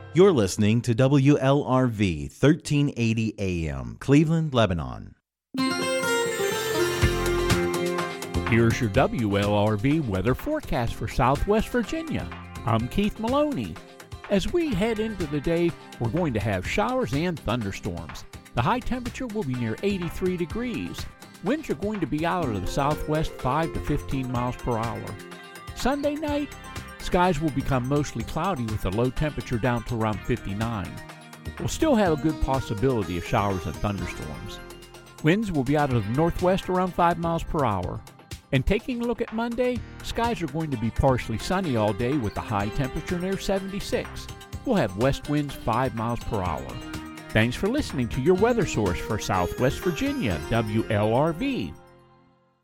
You're listening to WLRV 1380 AM, Cleveland, Lebanon. Here's your WLRV weather forecast for Southwest Virginia. I'm Keith Maloney. As we head into the day, we're going to have showers and thunderstorms. The high temperature will be near 83 degrees. Winds are going to be out of the southwest 5 to 15 miles per hour. Sunday night, skies will become mostly cloudy with the low temperature down to around 59. We'll still have a good possibility of showers and thunderstorms. Winds will be out of the northwest around 5 miles per hour. And taking a look at Monday, skies are going to be partially sunny all day with a high temperature near 76. We'll have west winds 5 miles per hour. Thanks for listening to your weather source for Southwest Virginia, WLRV.